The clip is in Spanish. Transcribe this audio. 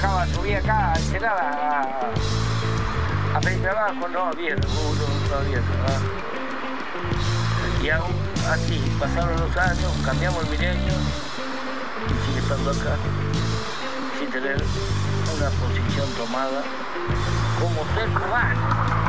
bajaba, subía acá, llegaba a Peña Abajo, no había seguro, no había trabajo. Y aún así, pasaron los años, cambiamos el milenio y sigue estando acá, sin tener una posición tomada como ser humano.